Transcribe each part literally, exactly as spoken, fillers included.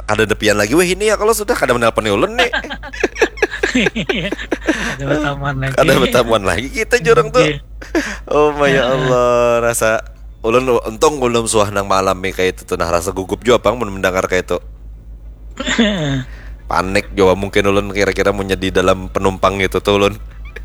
kada depian lagi weh ini ya kalau sudah kada menelpon ulun nih. Ada bertamuan lagi. Kada bertamuan lagi kita jorang tuh. Oh my ya Allah, rasa ulun untung ulun suah nang malam nih kayak itu tuh nah rasa gugup juga pang mendengar kayak itu. Panik juga mungkin ulun kira-kira mau jadi dalam penumpang itu tuh ulun.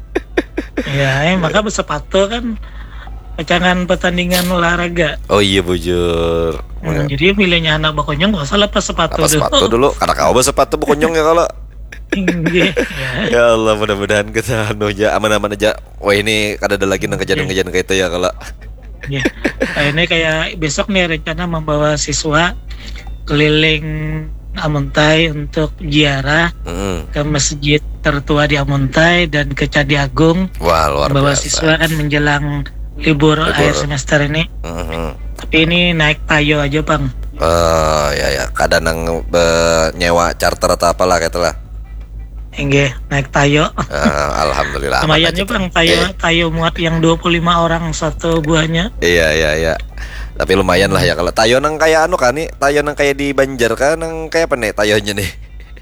Ya, eh, maka bersepatu kan jangan pertandingan olahraga. Oh iya bujur. Hmm, jadi milihnya anak bakonyong gak usah lepas sepatu Lepas dulu. sepatu dulu. Karena kau bersepatu bakonyong ya kalau. Iya, ya. Ya Allah mudah-mudahan kita anu aja aman-aman aja. Wah ini kada ada lagi nang kejadian-kejadian kayak itu ya kalau. Ya. Nah, ini kayak besok nih rencana membawa siswa keliling Amuntai untuk ziarah Mm. ke masjid tertua di Amuntai dan ke Candi Agung. Wah luar Membawa biasa. siswa kan menjelang libur, Libur. akhir semester ini. Mhm. Tapi ini naik tayo aja bang. Oh ya ya, kadang nang be- nyewa charter atau apalah kayak itulah. Enggak, naik tayo. Ah, alhamdulillah. aman Lumayan aja, ya bang, Pak. tayo Eh, tayo muat yang dua puluh lima orang satu buahnya. iya iya iya. Tapi lumayan lah ya kalau tayo nang kayak anu kan nih, tayo nang kayak di Banjar kan nang kayak apa nih tayonya nih.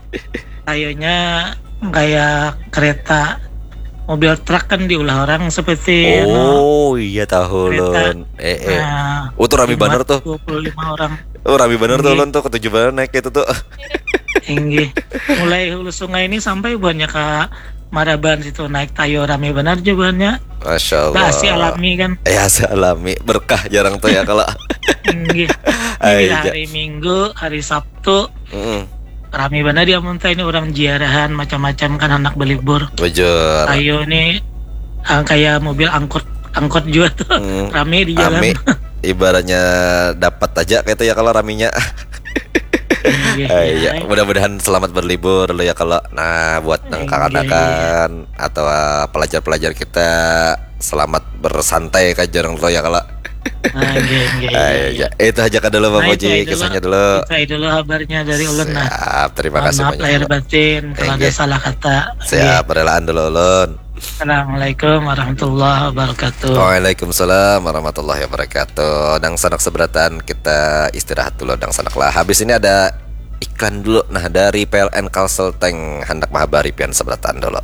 Tayonya kayak kereta mobil truk kan diulah orang seperti anu, Oh iya tahu kereta. ulun. Eh eh. Nah, Oh tuh rame dimuat bener tuh. dua puluh lima orang. Oh rame bener tuh Iya. ulun tuh ketujuh bener naik itu tuh. Tinggi. Mulai hulu sungai ini sampai banyak ke Maraban situ naik tayo rame benar jawabannya. Masya Allah. Kasih alami kan. Eh asal alami berkah jarang tuh ya kalau. Tinggi. Ini Aja. hari Minggu, hari Sabtu Mm. rame benar di Amuntai ini orang ziarahan macam-macam kan anak berlibur. Bujur. Tayo ini ah, kayak mobil angkot angkot juga tuh Mm. rame di jalan. Rame. Ibaratnya dapat aja kayak itu ya kalau raminya. Tinggi. Eh, ya, mudah-mudahan selamat berlibur dulu ya kalau nah buat nang Iya, kanak-kanak atau uh, pelajar-pelajar kita selamat bersantai kan jarang dulu ya kalau. Ah, iya, iya, Eh, iya. ya, itu aja kan dulu Bang Nah, itu Oji dulu. kisahnya dulu. Itu dulu kabarnya dari ulun nah. Siap, terima Mohon kasih maaf banyak. lahir Kalau. batin kalau ada Iya. salah kata. Siap, relaan dulu ulun. Assalamualaikum warahmatullahi wabarakatuh. Waalaikumsalam warahmatullahi wabarakatuh. Dang sanak seberatan kita istirahat dulu dang sanak lah. Habis ini ada iklan dulu nah dari P L N Kalsel Tank hendak mahabari pian seberatan dulu.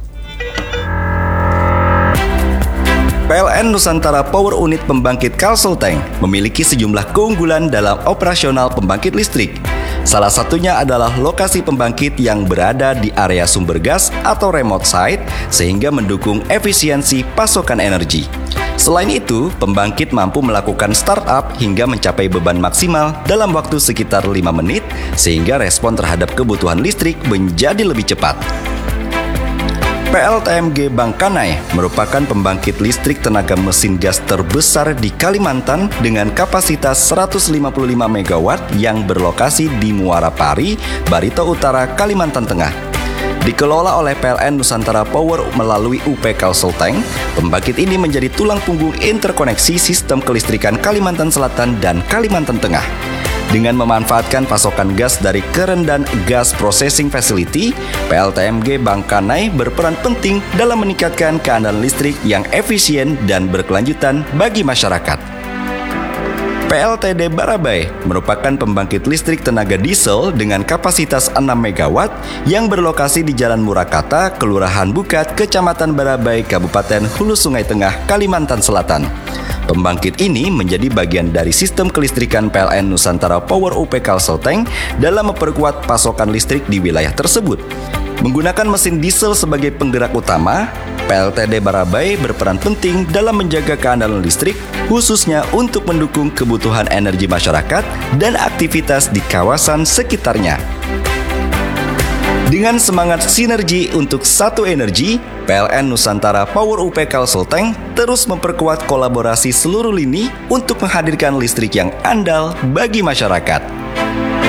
P L N Nusantara Power Unit Pembangkit Kalsel Tank memiliki sejumlah keunggulan dalam operasional pembangkit listrik. Salah satunya adalah lokasi pembangkit yang berada di area sumber gas atau remote site sehingga mendukung efisiensi pasokan energi. Selain itu, pembangkit mampu melakukan startup hingga mencapai beban maksimal dalam waktu sekitar lima menit sehingga respon terhadap kebutuhan listrik menjadi lebih cepat. P L T M G Bangkanai merupakan pembangkit listrik tenaga mesin gas terbesar di Kalimantan dengan kapasitas seratus lima puluh lima megawatt yang berlokasi di Muara Pari, Barito Utara, Kalimantan Tengah. Dikelola oleh P L N Nusantara Power melalui U P Kalsel Tank, pembangkit ini menjadi tulang punggung interkoneksi sistem kelistrikan Kalimantan Selatan dan Kalimantan Tengah. Dengan memanfaatkan pasokan gas dari Kerendan Gas Processing Facility, P L T M G Bangkanai berperan penting dalam meningkatkan keandalan listrik yang efisien dan berkelanjutan bagi masyarakat. P L T D Barabai merupakan pembangkit listrik tenaga diesel dengan kapasitas enam megawatt yang berlokasi di Jalan Murakata, Kelurahan Bukat, Kecamatan Barabai, Kabupaten Hulu Sungai Tengah, Kalimantan Selatan. Pembangkit ini menjadi bagian dari sistem kelistrikan P L N Nusantara Power U P Kalsel Tank dalam memperkuat pasokan listrik di wilayah tersebut. Menggunakan mesin diesel sebagai penggerak utama, P L T D Barabai berperan penting dalam menjaga keandalan listrik, khususnya untuk mendukung kebutuhan energi masyarakat dan aktivitas di kawasan sekitarnya. Dengan semangat sinergi untuk satu energi, P L N Nusantara Power U P Kalsel Tank terus memperkuat kolaborasi seluruh lini untuk menghadirkan listrik yang andal bagi masyarakat.